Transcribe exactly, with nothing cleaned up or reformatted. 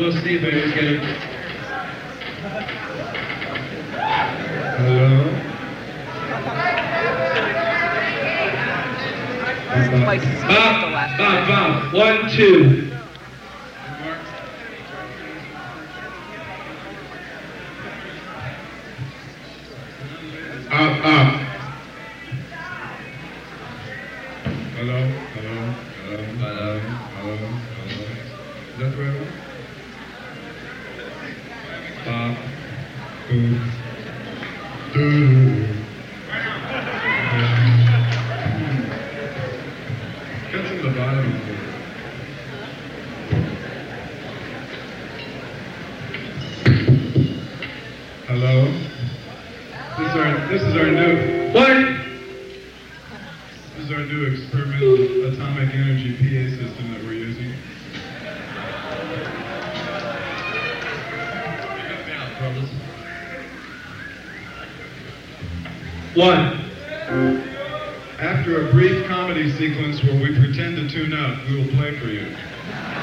go see if I can get it. Hello? Bob, Bob, Bob, one, two. Up, up. Hello, hello, hello, hello, hello, hello. Is that the right one? Bob, boo, doo. Get to the bottom of it. Hello? This is our, this is our new, what? This is our new experimental atomic energy P A system that we're using. One. After a brief comedy sequence where we pretend to tune out, we will play for you.